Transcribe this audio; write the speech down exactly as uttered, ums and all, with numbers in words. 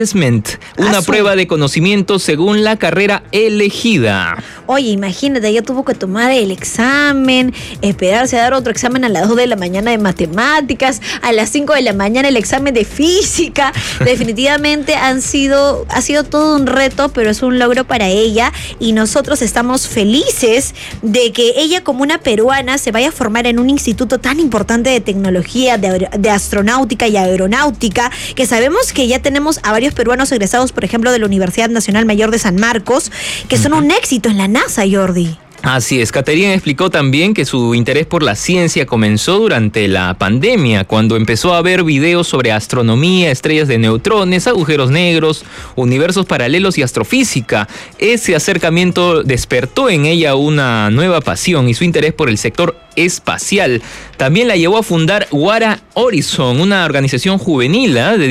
una Azul. prueba de conocimiento según la carrera elegida. Oye, imagínate, ella tuvo que tomar el examen, esperarse a dar otro examen a las dos de la mañana de matemáticas, a las cinco de la mañana el examen de física. Definitivamente han sido, ha sido todo un reto, pero es un logro para ella y nosotros estamos felices de que ella, como una peruana, se vaya a formar en un instituto tan importante de tecnología, de, de astronáutica y aeronáutica, que sabemos que ya tenemos a varios peruanos egresados, por ejemplo, de la Universidad Nacional Mayor de San Marcos, que son un éxito en la NASA, Jordi. Así es, Caterina explicó también que su interés por la ciencia comenzó durante la pandemia, cuando empezó a ver videos sobre astronomía, estrellas de neutrones, agujeros negros, universos paralelos y astrofísica. Ese acercamiento despertó en ella una nueva pasión y su interés por el sector espacial también la llevó a fundar Wara Horizon, una organización juvenil, ¿eh? de